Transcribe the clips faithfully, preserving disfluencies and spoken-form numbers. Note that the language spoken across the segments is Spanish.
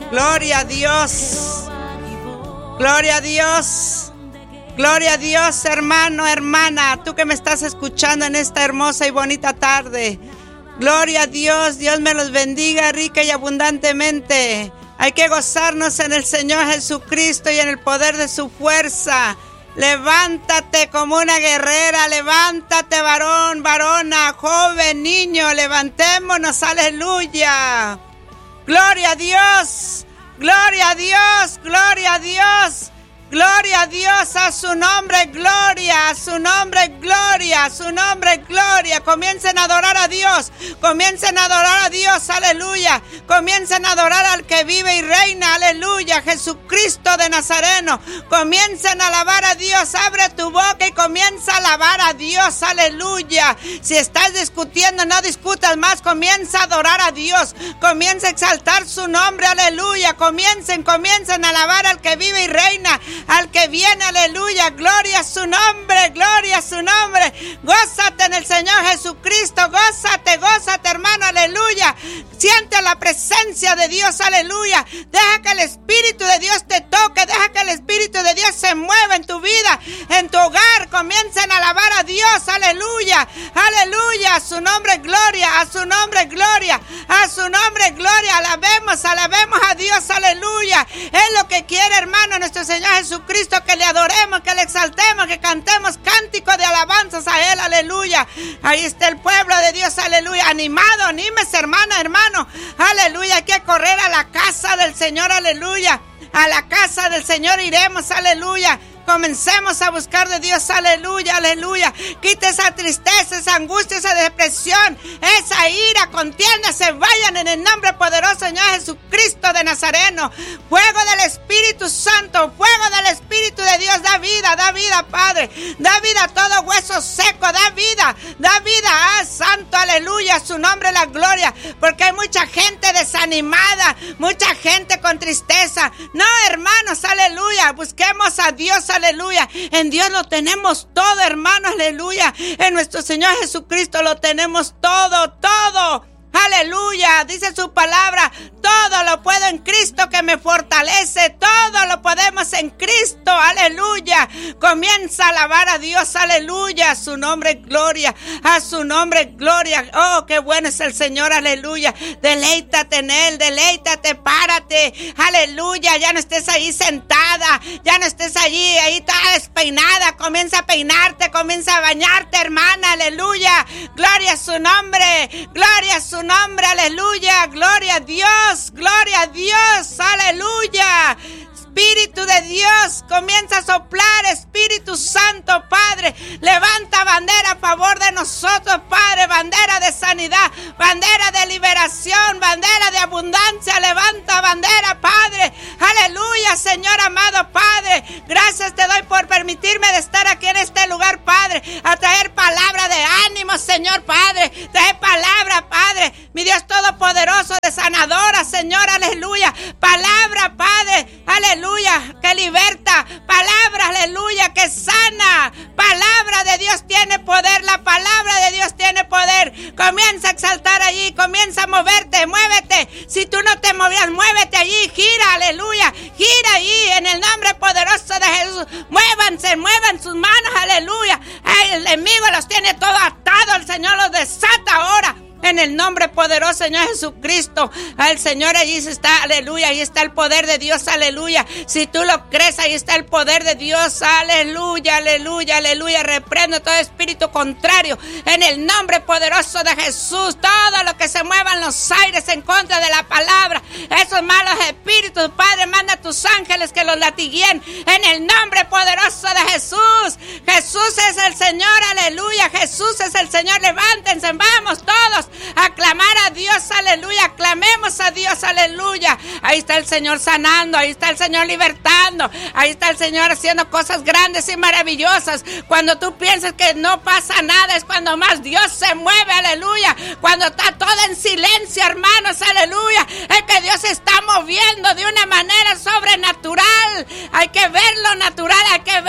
Gloria a Dios. Gloria a Dios. Gloria a Dios, hermano, hermana, tú que me estás escuchando en esta hermosa y bonita tarde. Gloria a Dios, Dios me los bendiga rica y abundantemente. Hay que gozarnos en el Señor Jesucristo y en el poder de su fuerza. Levántate como una guerrera, levántate varón, varona, joven, niño, levantémonos, aleluya. Gloria a Dios, gloria a Dios, gloria a Dios. Gloria a Dios, a su nombre, gloria, a su nombre, gloria, a su nombre, gloria. Comiencen a adorar a Dios, comiencen a adorar a Dios, aleluya. Comiencen a adorar al que vive y reina, aleluya, Jesucristo de Nazareno. Comiencen a alabar a Dios, abre tu boca y comienza a alabar a Dios, aleluya. Si estás discutiendo, no discutas más, comienza a adorar a Dios, comienza a exaltar su nombre, aleluya. Comiencen, comiencen a alabar al que vive y reina, al que viene, aleluya, gloria a su nombre, gloria a su nombre. Gózate en el Señor Jesucristo, gózate, gózate, hermano, aleluya. Siente la presencia de Dios, aleluya. Deja que el Espíritu de Dios te toque, deja que el Espíritu de Dios se mueva en tu vida, en tu hogar. Comiencen a alabar a Dios, aleluya, aleluya. A su nombre, gloria, a su nombre, gloria, a su nombre, gloria. Alabemos, alabemos a Dios, aleluya. Es lo que quiere, hermano, nuestro Señor Jesucristo, que le adoremos, que le exaltemos, que cantemos cánticos de alabanzas a Él, aleluya. Ahí está el pueblo de Dios, aleluya. Animado, anímese, hermana, hermano, aleluya. Hay que correr a la casa del Señor, aleluya. A la casa del Señor iremos, aleluya. Comencemos a buscar de Dios, aleluya, aleluya. Quite esa tristeza, esa angustia, esa depresión, esa ira, contienda, se vayan en el nombre poderoso Señor Jesucristo de Nazareno. Fuego del Espíritu Santo, fuego del Espíritu de Dios, da vida, da vida, Padre. Da vida a todo hueso seco, da vida, da vida, ah, Santo, aleluya, su nombre la gloria. Porque hay mucha gente desanimada, mucha gente con tristeza. No, hermanos, aleluya, busquemos a Dios, aleluya. En Dios lo tenemos todo, hermano, aleluya. En nuestro Señor Jesucristo lo tenemos todo, todo. Aleluya, dice su palabra, todo lo puedo en Cristo que me fortalece, todo lo podemos en Cristo, aleluya. Comienza a alabar a Dios, aleluya, a su nombre gloria, a su nombre gloria. Oh, qué bueno es el Señor, aleluya. Deleítate en Él, deleítate, párate, aleluya. Ya no estés ahí sentada, ya no estés allí, ahí está despeinada. Comienza a peinarte, comienza a bañarte, hermana, aleluya. Gloria a su nombre, gloria a su nombre, aleluya, gloria a Dios, gloria a Dios, aleluya. Espíritu de Dios, comienza a soplar, Espíritu Santo, Padre, levanta bandera a favor de nosotros, Padre, bandera de sanidad, bandera de liberación, bandera de abundancia, levanta bandera, Padre, aleluya, Señor amado, Padre, gracias te doy por permitirme de estar aquí en este lugar, Padre, a traer palabra de ánimo, Señor, Padre, traer palabra, Padre, mi Dios todopoderoso, de sanadora, Señor, aleluya, palabra, Padre, aleluya, que liberta, palabra, aleluya, que sana, palabra de Dios tiene poder, la palabra de Dios tiene poder. Comienza a exaltar allí, comienza a moverte, muévete, si tú no te movías, muévete allí, gira, aleluya, gira allí, en el nombre poderoso de Jesús, muévanse, muevan sus manos, aleluya, el enemigo los tiene todo atado, el Señor los desata ahora. En el nombre poderoso, Señor Jesucristo, al Señor allí está, aleluya, ahí está el poder de Dios, aleluya. Si tú lo crees, ahí está el poder de Dios, aleluya, aleluya, aleluya. Reprendo todo espíritu contrario en el nombre poderoso de Jesús. Todo lo que se mueva en los aires en contra de la palabra, esos malos espíritus, Padre, manda a tus ángeles que los latiguen en el nombre poderoso de Jesús. Jesús es el Señor, aleluya, Jesús es el Señor. Levántense, vamos todos aclamar a Dios, aleluya, aclamemos a Dios, aleluya. Ahí está el Señor sanando, ahí está el Señor libertando, ahí está el Señor haciendo cosas grandes y maravillosas. Cuando tú piensas que no pasa nada, es cuando más Dios se mueve, aleluya. Cuando está todo en silencio, hermanos, aleluya, es que Dios se está moviendo de una manera sobrenatural. Hay que ver lo natural, hay que ver las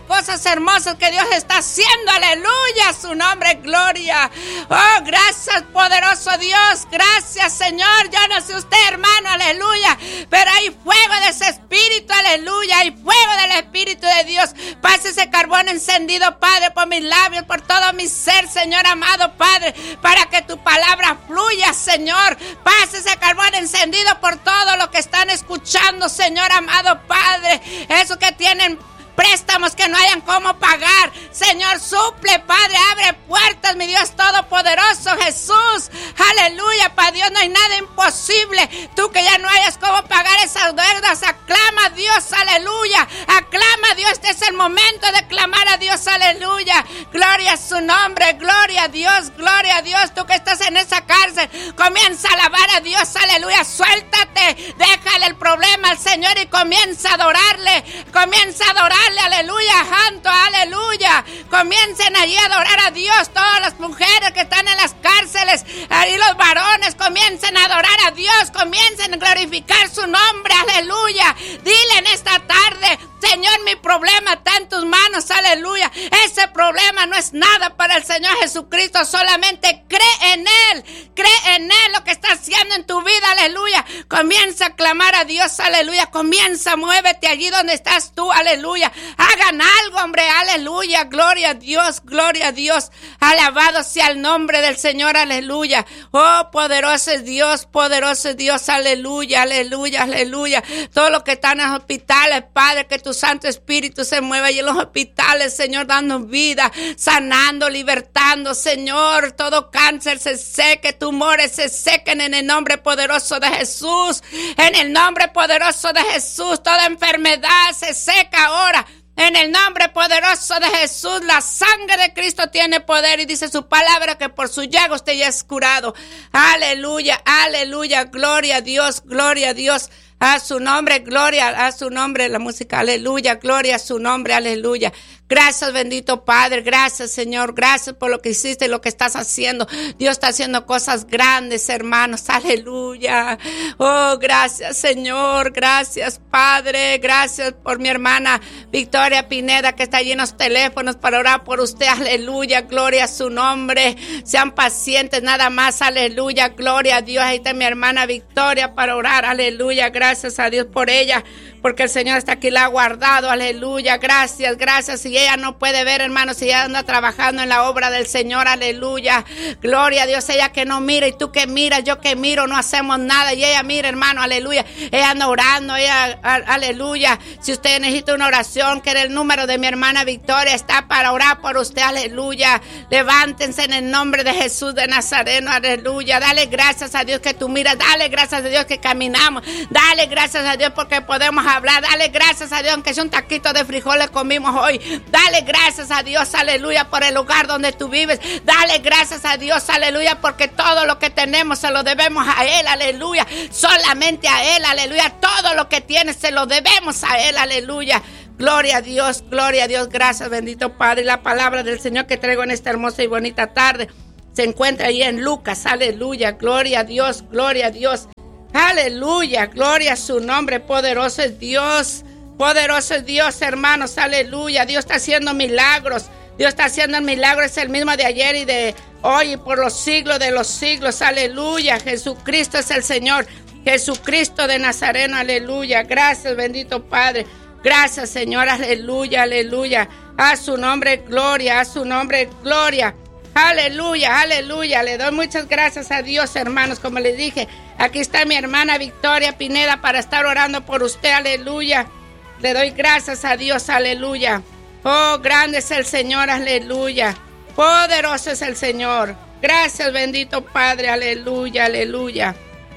cosas hermosas que Dios está haciendo. Aleluya, su nombre, gloria. Oh, gracias, poderoso Dios. Gracias, Señor. Yo no sé usted, hermano, aleluya, pero hay fuego de ese Espíritu, aleluya. Hay fuego del Espíritu de Dios. Pase ese carbón encendido, Padre, por mis labios, por todo mi ser, Señor amado, Padre, para que tu palabra fluya, Señor. Pase ese carbón encendido por todo lo que están escuchando, Señor amado, Padre. Eso que tienen préstamos que no hayan cómo pagar, Señor, suple, Padre, abre puertas, mi Dios todopoderoso, Jesús, aleluya. Para Dios no hay nada imposible. Tú que ya no hayas cómo pagar esas deudas, aclama a Dios, aleluya, aclama a Dios. Este es el momento de clamar a Dios, aleluya. Gloria a su nombre, gloria a Dios, gloria a Dios. Tú que estás en esa cárcel, comienza a alabar a Dios, aleluya. Suéltate, déjale el problema al Señor y comienza a adorarle, comienza a adorarle, aleluya, santo, aleluya. Comiencen allí a adorar a Dios, todas las mujeres que están en las cárceles, ahí los varones, comiencen a adorar a Dios, comiencen a glorificar su nombre, aleluya. Dile en esta tarde: Señor, mi problema está en tus manos, aleluya. Ese problema no es nada para el Señor Jesucristo, solamente cree en Él, cree en Él, lo que está haciendo en tu vida, aleluya. Comienza a clamar a Dios, aleluya. Comienza, muévete allí donde estás tú, aleluya. Hagan algo, hombre, aleluya. Gloria a Dios, gloria a Dios. Alabado sea el nombre del Señor, aleluya. Oh, poderoso es Dios, poderoso es Dios, aleluya, aleluya, aleluya. Todo lo que están en los hospitales, Padre, que tu Santo Espíritu se mueva allí en los hospitales, Señor, dando vida, sanando, libertando, Señor. Todo cáncer se seque, tumores se sequen en el nombre poderoso de Jesús. En el nombre poderoso de Jesús, toda enfermedad se seca ahora. En el nombre poderoso de Jesús, la sangre de Cristo tiene poder y dice su palabra que por su llaga usted ya es curado. Aleluya, aleluya, gloria a Dios, gloria a Dios. A su nombre, gloria a su nombre, la música, aleluya, gloria a su nombre, aleluya. Gracias, bendito Padre, gracias, Señor, gracias por lo que hiciste y lo que estás haciendo. Dios está haciendo cosas grandes, hermanos, aleluya. Oh, gracias, Señor, gracias, Padre, gracias por mi hermana Victoria Pineda, que está allí en los teléfonos para orar por usted, aleluya, gloria a su nombre. Sean pacientes nada más, aleluya, gloria a Dios. Ahí está mi hermana Victoria para orar, aleluya, gracias a Dios por ella, porque el Señor está aquí, la ha guardado, aleluya, gracias, gracias. Si ella no puede ver, hermanos, si ella anda trabajando en la obra del Señor, aleluya, gloria a Dios. Ella que no mira y tú que miras, yo que miro, no hacemos nada, y ella mira, hermano, aleluya, ella anda orando, ella, a, aleluya. Si usted necesita una oración, que el número de mi hermana Victoria está para orar por usted, aleluya. Levántense en el nombre de Jesús de Nazareno, aleluya. Dale gracias a Dios que tú miras, dale gracias a Dios que caminamos, dale gracias a Dios porque podemos hablar, dale gracias a Dios aunque sea un taquito de frijoles comimos hoy. Dale gracias a Dios, aleluya, por el lugar donde tú vives. Dale gracias a Dios, aleluya, porque todo lo que tenemos se lo debemos a Él, aleluya. Solamente a Él, aleluya. Todo lo que tienes se lo debemos a Él, aleluya. Gloria a Dios, gloria a Dios. Gracias, bendito Padre. La palabra del Señor que traigo en esta hermosa y bonita tarde se encuentra ahí en Lucas, aleluya. Gloria a Dios, gloria a Dios. Aleluya, gloria a su nombre. Poderoso es Dios. Poderoso es Dios, hermanos, aleluya. Dios está haciendo milagros. Dios está haciendo el milagro, es el mismo de ayer y de hoy y por los siglos de los siglos, aleluya. Jesucristo es el Señor, Jesucristo de Nazareno, aleluya. Gracias, bendito Padre. Gracias, Señor, aleluya, aleluya. A su nombre, gloria, a su nombre, gloria. Aleluya, aleluya. Le doy muchas gracias a Dios, hermanos. Como les dije, aquí está mi hermana Victoria Pineda para estar orando por usted, aleluya. Le doy gracias a Dios, aleluya. Oh, grande es el Señor, aleluya. Poderoso es el Señor. Gracias, bendito Padre, aleluya, aleluya.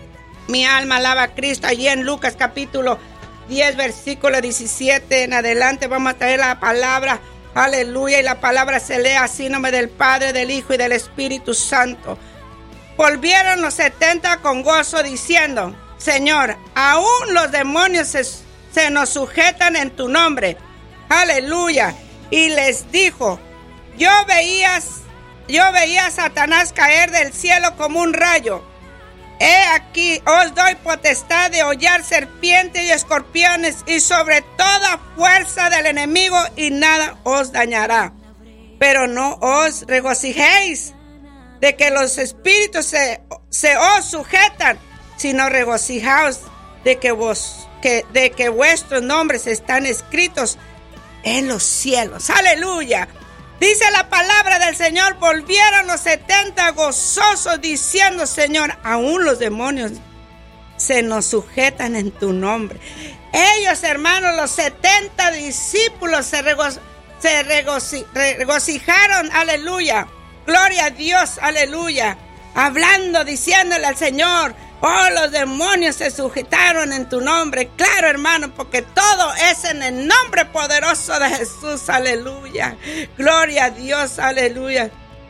Mi alma alaba a Cristo. Allí en Lucas capítulo diez, versículo diecisiete en adelante vamos a traer la palabra, aleluya. Y la palabra se lee así, en nombre del Padre, del Hijo y del Espíritu Santo. Volvieron los setenta con gozo diciendo: Señor, aún los demonios se se nos sujetan en tu nombre, aleluya. Y les dijo: yo veía, yo veía a Satanás caer del cielo como un rayo. He aquí, os doy potestad de hollar serpientes y escorpiones y sobre toda fuerza del enemigo y nada os dañará. Pero no os regocijéis de que los espíritus se, se os sujetan, sino regocijaos de que vos, que, de que vuestros nombres están escritos en los cielos. ¡Aleluya! Dice la palabra del Señor, volvieron los setenta gozosos diciendo, Señor, aún los demonios se nos sujetan en tu nombre. Ellos, hermanos, los setenta discípulos se, rego se regoci regocijaron, aleluya, gloria a Dios, aleluya, hablando, diciéndole al Señor, oh, los demonios se sujetaron en tu nombre. Claro, hermano, porque todo es en el nombre poderoso de Jesús. Aleluya. Gloria a Dios. Aleluya.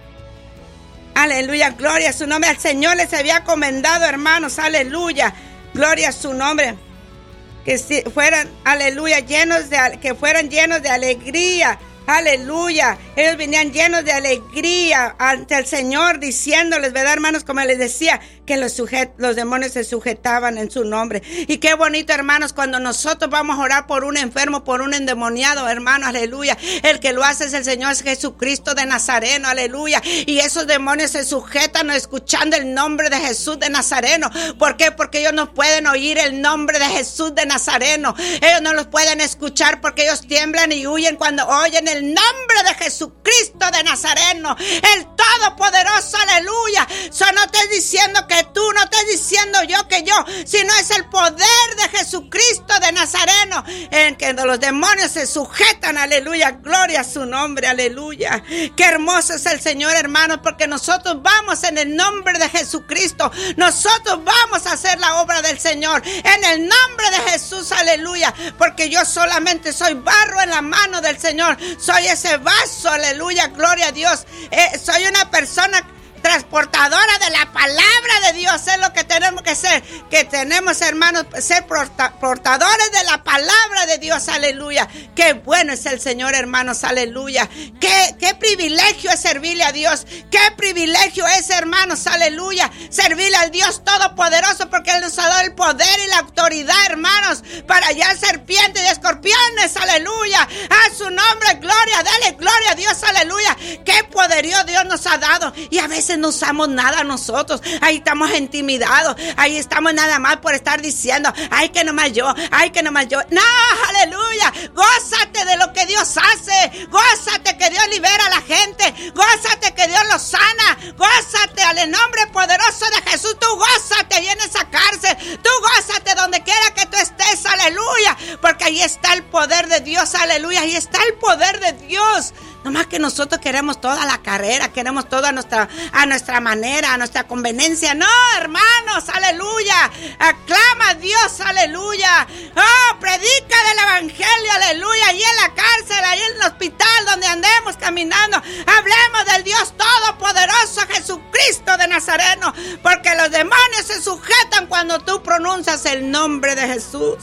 Aleluya. Gloria a su nombre. Al Señor les había comendado, hermanos. Aleluya. Gloria a su nombre. Que si fueran, aleluya, llenos de, que fueran llenos de alegría. Aleluya, ellos venían llenos de alegría ante el Señor, diciéndoles, ¿verdad, hermanos? Como les decía, que los, sujet los demonios se sujetaban en su nombre. Y qué bonito, hermanos, cuando nosotros vamos a orar por un enfermo, por un endemoniado, hermano, aleluya. El que lo hace es el Señor Jesucristo de Nazareno, aleluya. Y esos demonios se sujetan escuchando el nombre de Jesús de Nazareno. ¿Por qué? Porque ellos no pueden oír el nombre de Jesús de Nazareno. Ellos no los pueden escuchar porque ellos tiemblan y huyen cuando oyen el nombre de Jesucristo de Nazareno, el Todopoderoso, aleluya. So, no estés diciendo que tú, no estés diciendo yo que yo, sino es el poder de Jesucristo de Nazareno en que los demonios se sujetan, aleluya, gloria a su nombre, aleluya. Qué hermoso es el Señor, hermanos, porque nosotros vamos en el nombre de Jesucristo, nosotros vamos a hacer la obra del Señor en el nombre de Jesús, aleluya, porque yo solamente soy barro en la mano del Señor, soy ese vaso, aleluya, gloria a Dios. Eh, soy una persona transportadora de la palabra de Dios. Es lo que tenemos que ser, que tenemos, hermanos, ser porta portadores de la palabra de Dios, aleluya. Qué bueno es el Señor, hermanos, aleluya. Qué, qué privilegio es servirle a Dios, qué privilegio es, hermanos, aleluya, servirle al Dios Todopoderoso, porque Él nos ha dado el poder y la autoridad, hermanos, para hallar serpientes y escorpiones, aleluya. A su nombre, gloria, dale gloria a Dios, aleluya. Qué poderío Dios nos ha dado, y a veces no usamos nada nosotros. Ahí estamos intimidados, ahí estamos nada más por estar diciendo, ay, que nomás yo, ay, que nomás yo. No, aleluya, gózate de lo que Dios hace, gózate que Dios libera a la gente, gózate que Dios los sana, gózate al nombre poderoso de Jesús. Tú gózate ahí en esa cárcel, tú gózate donde quiera que tú estés, aleluya, porque ahí está el poder de Dios, aleluya, ahí está el poder de Dios. Nomás que nosotros queremos toda la carrera, queremos toda a nuestra, a nuestra manera, a nuestra conveniencia. No, hermanos, aleluya. Aclama a Dios, aleluya. Oh, predica del evangelio, aleluya. Allí en la cárcel, ahí en el hospital, donde andemos caminando. Hablemos del Dios Todopoderoso, Jesucristo de Nazareno. Porque los demonios se sujetan cuando tú pronuncias el nombre de Jesús.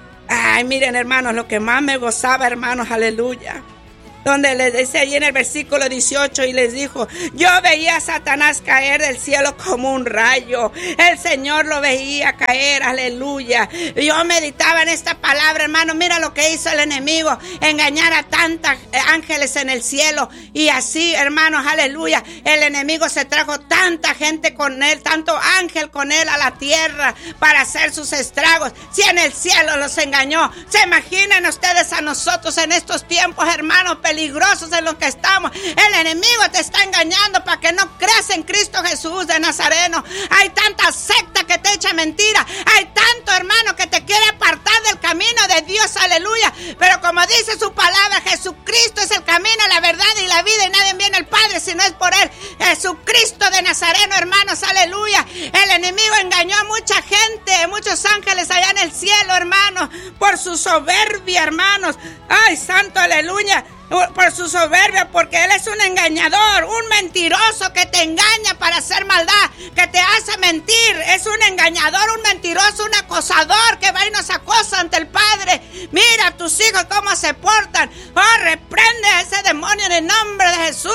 Ay, miren, hermanos, lo que más me gozaba, hermanos, aleluya. Donde les dice allí en el versículo dieciocho, y les dijo, yo veía a Satanás caer del cielo como un rayo. El Señor lo veía caer, aleluya. Yo meditaba en esta palabra, hermano. Mira lo que hizo el enemigo, engañar a tantos ángeles en el cielo. Y así, hermanos, aleluya, el enemigo se trajo tanta gente con él, tanto ángel con él a la tierra para hacer sus estragos. Si en el cielo los engañó, ¿se imaginan ustedes a nosotros en estos tiempos, hermanos, peligrosos en los que estamos? El enemigo te está engañando para que no creas en Cristo Jesús de Nazareno. Hay tanta secta que te echa mentira, hay tanto, hermano, que te quiere apartar del camino de Dios, aleluya. Pero como dice su palabra, Jesucristo es el camino, la verdad y la vida, y nadie viene al Padre si no es por él. Jesucristo de Nazareno, hermanos, aleluya. El enemigo engañó a mucha gente, muchos ángeles allá en el cielo, hermanos, por su soberbia, hermanos. Ay, santo, aleluya. Por su soberbia, porque él es un engañador, un mentiroso que te engaña para hacer maldad, que te hace mentir. Es un engañador, un mentiroso, un acosador que va y nos acosa ante el Padre. Mira a tus hijos cómo se portan. Oh, reprende a ese demonio en el nombre de Jesús.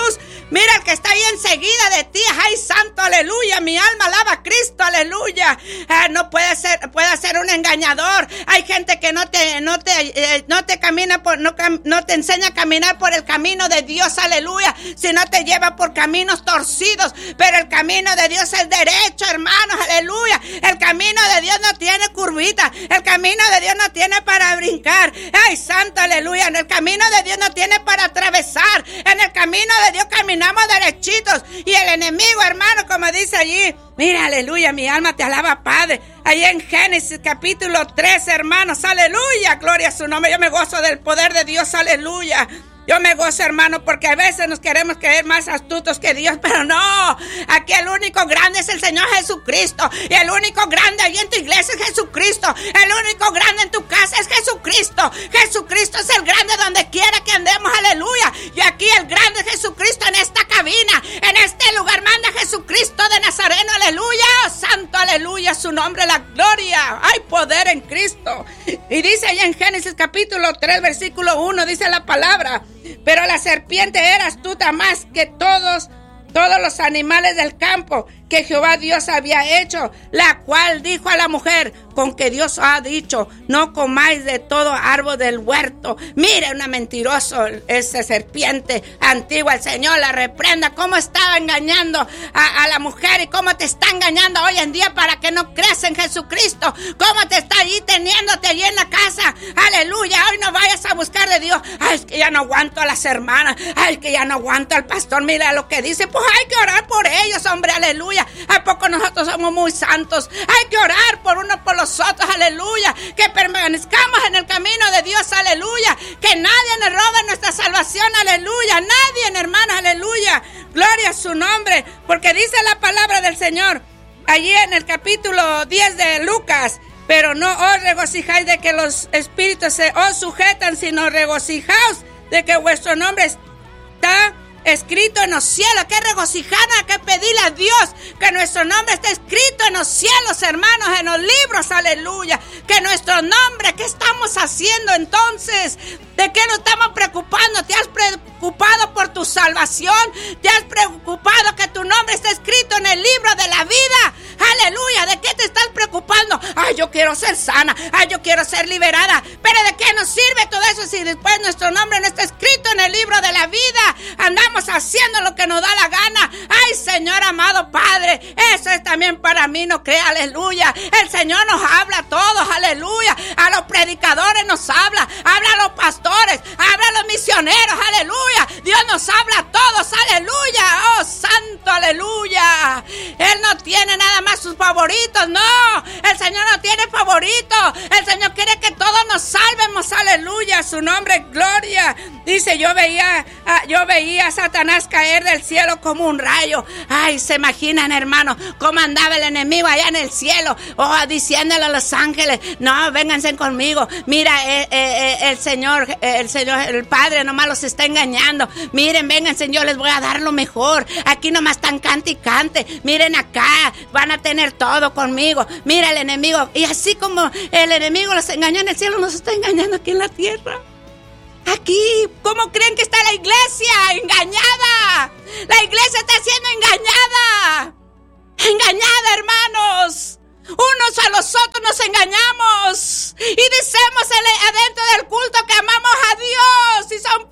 Mira el que está ahí enseguida de ti. Ay, santo, aleluya. Mi alma alaba a Cristo, aleluya. Eh, no puede ser, puede ser un engañador. Hay gente que no te, no te, eh, no te camina por, no, no te enseña a caminar por el camino de Dios, aleluya. Sino te lleva por caminos torcidos. Pero el camino de Dios es derecho, hermanos, aleluya. El camino de Dios no tiene curvita. El camino de Dios no tiene para brincar. Ay, santo, aleluya. En el camino de Dios no tiene para atravesar. En el camino de Dios caminamos derechitos. Y el enemigo, hermano, como dice allí, mira, aleluya, mi alma te alaba, Padre. Ahí en Génesis capítulo tres, hermanos, aleluya, gloria a su nombre. Yo me gozo del poder de Dios, aleluya. Yo me gozo, hermano, porque a veces nos queremos creer más astutos que Dios, pero no. Aquí el único grande es el Señor Jesucristo. Y el único grande ahí en tu iglesia es Jesucristo. El único grande en tu casa es Jesucristo. Jesucristo es el grande donde quiera que andemos, aleluya. Y aquí el grande es Jesucristo en esta cabina. En este lugar manda Jesucristo de Nazareno, aleluya. Oh, santo, aleluya, su nombre, la gloria. Hay poder en Cristo. Y dice allá en Génesis capítulo tres, versículo uno, dice la palabra: pero la serpiente era astuta más que todos, todos los animales del campo que Jehová Dios había hecho, la cual dijo a la mujer: con que Dios ha dicho, no comáis de todo árbol del huerto. Mire, una mentirosa, esa serpiente antigua, el Señor la reprenda. Cómo estaba engañando a, a la mujer y cómo te está engañando hoy en día para que no creas en Jesucristo. Cómo te está allí teniéndote allí en la casa. Aleluya, hoy no vayas a buscar de Dios. Ay, es que ya no aguanto a las hermanas. Ay, es que ya no aguanto al pastor. Mira lo que dice. Pues hay que orar por ellos, hombre, aleluya. ¿A poco nosotros somos muy santos? Hay que orar por uno por los otros, aleluya. Que permanezcamos en el camino de Dios, aleluya. Que nadie nos robe nuestra salvación, aleluya. Nadie, hermanos, aleluya. Gloria a su nombre. Porque dice la palabra del Señor allí en el capítulo diez de Lucas: pero no os regocijáis de que los espíritus se os sujetan, sino regocijaos de que vuestro nombre está escrito en los cielos. Que regocijarnos, que pedirle a Dios que nuestro nombre esté escrito en los cielos, hermanos, en los libros, aleluya. Que nuestro nombre, ¿qué estamos haciendo entonces? ¿De qué nos estamos preocupando? ¿Te has preocupado por tu salvación? ¿Te has preocupado que tu nombre esté escrito en el libro de la vida? Aleluya. ¿De qué te estás preocupando? Ay, yo quiero ser sana. Ay, yo quiero ser liberada. Pero ¿de qué nos sirve todo eso si después nuestro nombre no está escrito en el libro de la vida? Andamos haciendo lo que nos da la gana. Ay, Señor amado Padre, eso es también para mí, no crea, aleluya. El Señor nos habla a todos, aleluya. A los predicadores nos habla, habla a los pastores, habla a los misioneros, aleluya. Dios nos habla a todos, aleluya. Oh, santo, aleluya. Él no tiene nada más sus favoritos, no. El Señor no tiene favoritos. El Señor quiere que todos nos salvemos, aleluya. Su nombre, gloria. Dice, yo veía, yo veía a Satanás caer del cielo como un rayo. Ay, se imaginan, hermano, cómo andaba el enemigo allá en el cielo, oh, diciéndole a los ángeles: no, vénganse conmigo. Mira, eh, eh, el Señor, el Señor, el Padre nomás los está engañando. Miren, vénganse, yo les voy a dar lo mejor. Aquí nomás están cante y cante. Miren acá, van a tener todo conmigo. Mira el enemigo. Y así como el enemigo los engañó en el cielo, nos está engañando aquí en la tierra. Aquí, ¿cómo creen que está la iglesia? Engañada. La iglesia está siendo engañada. Engañada, hermanos. Unos a los otros nos engañamos. Y decimos adentro del culto que amamos a Dios. Y son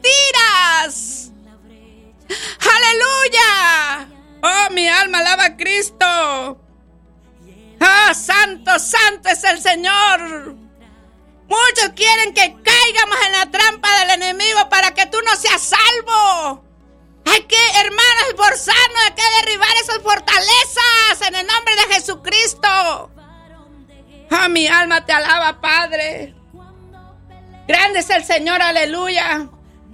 mentiras. Aleluya. Oh, mi alma alaba a Cristo. Ah, santo, santo es el Señor. Muchos quieren que caigamos en la trampa del enemigo para que tú no seas salvo. Hay que, hermanos, esforzarnos, hay que derribar esas fortalezas en el nombre de Jesucristo. Ah, mi alma te alaba, Padre. Grande es el Señor, aleluya.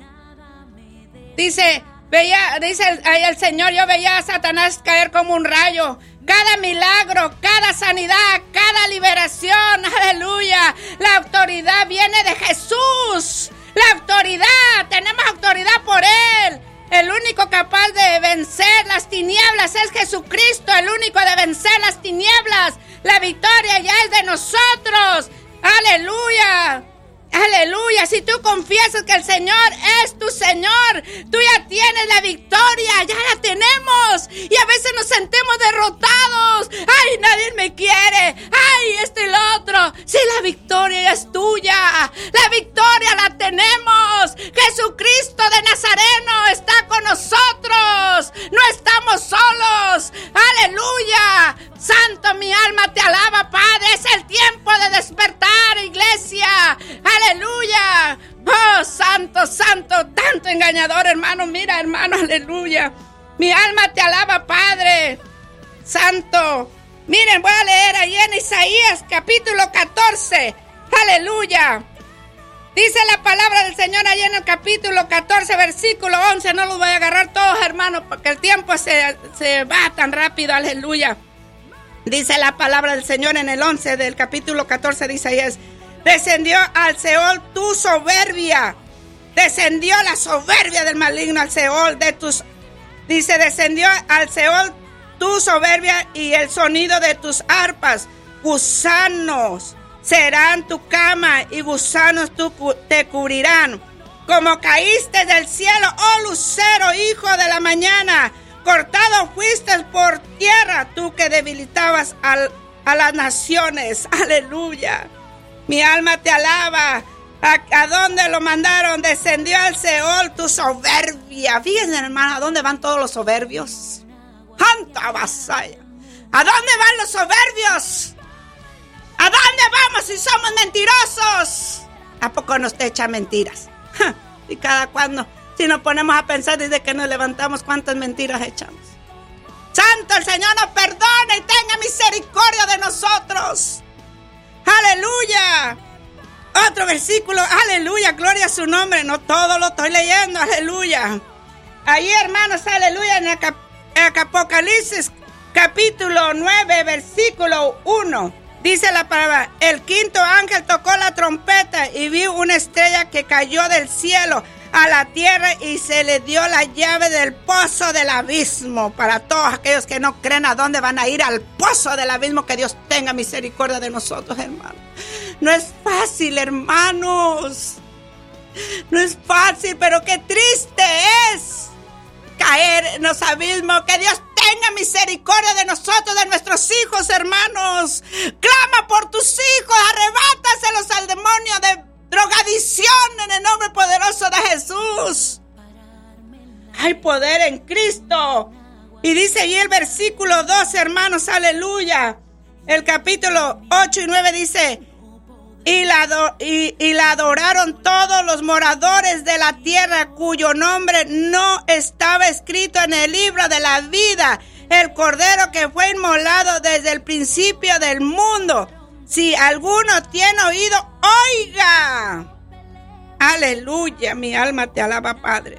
Dice, veía, dice ahí el Señor, yo veía a Satanás caer como un rayo. Cada milagro, cada sanidad, cada liberación, aleluya. La autoridad viene de Jesús. La autoridad, tenemos autoridad por Él. El único capaz de vencer las tinieblas es Jesucristo. El único de vencer las tinieblas. La victoria ya es de nosotros. Aleluya. Aleluya, si tú confiesas que el Señor es tu Señor, tú ya tienes la victoria, ya la tenemos. Y a veces nos sentimos derrotados. Ay, nadie me quiere. Ay, esto y lo otro. Si la victoria ya es tuya, la victoria la tenemos. Jesucristo de Nazareno está con nosotros. No estamos solos. Aleluya. Santo, mi alma te alaba, Padre. Es el tiempo de despertar, iglesia. Aleluya. Oh, santo, santo, tanto engañador, hermano. Mira, hermano, aleluya. Mi alma te alaba, Padre. Santo. Miren, voy a leer ahí en Isaías capítulo catorce. Aleluya. Dice la palabra del Señor ahí en el capítulo catorce, versículo once. No los voy a agarrar todos, hermanos, porque el tiempo se, se va tan rápido. Aleluya. Dice la palabra del Señor en el once del capítulo catorce de Isaías. Descendió al Seol tu soberbia. Descendió la soberbia del maligno al Seol de tus... Dice, descendió al Seol tu soberbia y el sonido de tus arpas. Gusanos serán tu cama y gusanos tu, te cubrirán. Como caíste del cielo, oh lucero, hijo de la mañana. Cortado fuiste por tierra, tú que debilitabas al, a las naciones. Aleluya. Mi alma te alaba. ¿A, a dónde lo mandaron? Descendió al Seol tu soberbia. Fíjense, hermano, ¿a dónde van todos los soberbios? ¡Santa vasalla! ¿A dónde van los soberbios? ¿A dónde vamos si somos mentirosos? ¿A poco nos te echan mentiras? Y cada cuando... Si nos ponemos a pensar desde que nos levantamos, ¿cuántas mentiras echamos? Santo, el Señor nos perdone y tenga misericordia de nosotros. Aleluya. Otro versículo, aleluya, gloria a su nombre. No todo lo estoy leyendo, aleluya. Ahí, hermanos, aleluya, en el, cap- en el Apocalipsis, capítulo nueve, versículo uno. Dice la palabra, el quinto ángel tocó la trompeta y vi una estrella que cayó del cielo a la tierra y se le dio la llave del pozo del abismo. Para todos aquellos que no creen, ¿a dónde van a ir? Al pozo del abismo. Que Dios tenga misericordia de nosotros, hermanos. No es fácil, hermanos. No es fácil, pero qué triste es caer en los abismos. Que Dios tenga misericordia de nosotros, de nuestros hijos, hermanos. Clama por tus hijos, arrebátaselos al demonio de drogadicción en el nombre poderoso de Jesús. Hay poder en Cristo. Y dice ahí el versículo doce, hermanos, aleluya. El capítulo ocho y nueve dice, y la, do, y, y la adoraron todos los moradores de la tierra cuyo nombre no estaba escrito en el libro de la vida, el cordero que fue inmolado desde el principio del mundo. Si alguno tiene oído, oiga. Aleluya, mi alma te alaba, Padre.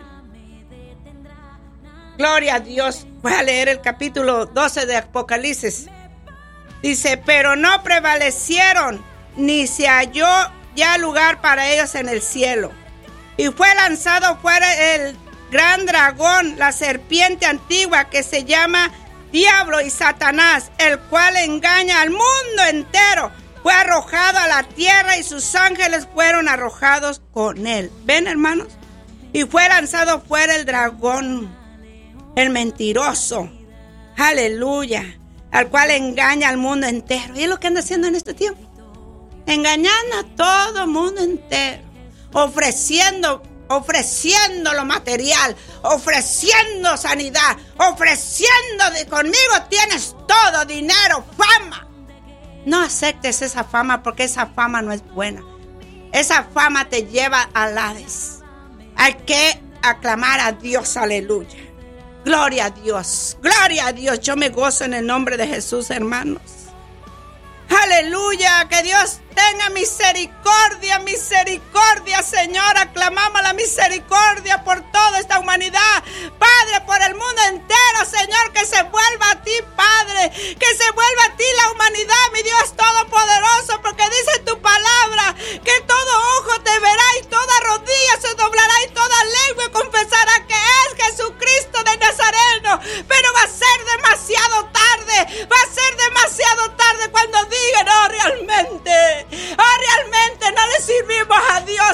Gloria a Dios. Voy a leer el capítulo doce de Apocalipsis. Dice, pero no prevalecieron, ni se halló ya lugar para ellos en el cielo. Y fue lanzado fuera el gran dragón, la serpiente antigua que se llama Diablo y Satanás, el cual engaña al mundo entero. Fue arrojado a la tierra y sus ángeles fueron arrojados con él. ¿Ven, hermanos? Y fue lanzado fuera el dragón, el mentiroso. Aleluya. Al cual engaña al mundo entero. ¿Y es lo que anda haciendo en este tiempo? Engañando a todo el mundo entero. Ofreciendo, ofreciendo lo material. Ofreciendo sanidad. Ofreciendo de conmigo tienes todo, dinero, fama. No aceptes esa fama porque esa fama no es buena. Esa fama te lleva al Hades. Hay que aclamar a Dios, aleluya. Gloria a Dios, gloria a Dios. Yo me gozo en el nombre de Jesús, hermanos. Aleluya, que Dios tenga misericordia, misericordia, Señor. Aclamamos la misericordia por toda esta humanidad. Padre, por el mundo entero, Señor, que se vuelva a ti, Padre. Que se vuelva a ti la humanidad, mi Dios todopoderoso, porque dice tu palabra que todo ojo te verá y toda rodilla se doblará y toda lengua confesará que es Jesucristo de Nazareno. Pero va a ser demasiado tarde, va a ser demasiado tarde cuando digan, oh, realmente, oh, realmente no le servimos a Dios,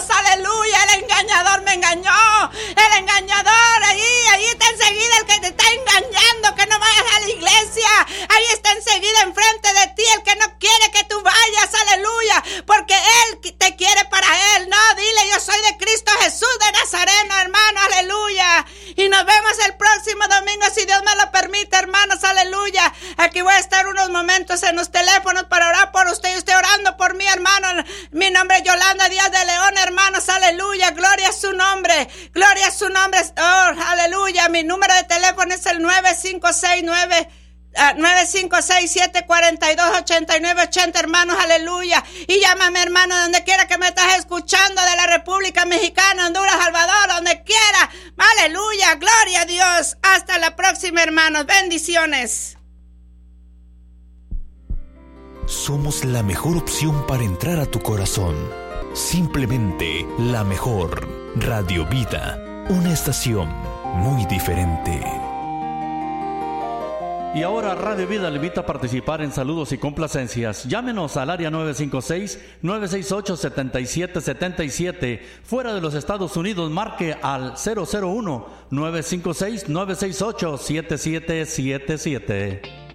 Mi nombre es Yolanda Díaz de León, hermanos, aleluya, gloria a su nombre, gloria a su nombre, oh, aleluya. Mi número de teléfono es el nueve cinco seis nueve nueve cinco seis, siete cuatro dos, ocho nueve ocho cero, hermanos, aleluya. Y llámame, hermano, donde quiera que me estás escuchando, de la República Mexicana, Honduras, Salvador, donde quiera, aleluya, gloria a Dios. Hasta la próxima, hermanos, bendiciones. Somos la mejor opción para entrar a tu corazón. Simplemente la mejor. Radio Vida, una estación muy diferente. Y ahora Radio Vida le invita a participar en saludos y complacencias. Llámenos al área nueve cinco seis, nueve seis ocho, siete siete siete siete. Fuera de los Estados Unidos, marque al cero cero uno, nueve cinco seis, nueve seis ocho, siete siete siete siete.